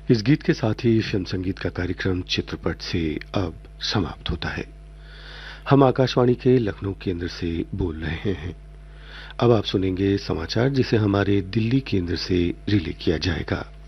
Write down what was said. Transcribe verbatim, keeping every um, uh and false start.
इस गीत के साथ ही फिल्म संगीत का कार्यक्रम चित्रपट से अब समाप्त होता है। हम आकाशवाणी के लखनऊ केंद्र से बोल रहे हैं। अब आप सुनेंगे समाचार जिसे हमारे दिल्ली केंद्र से रिले किया जाएगा।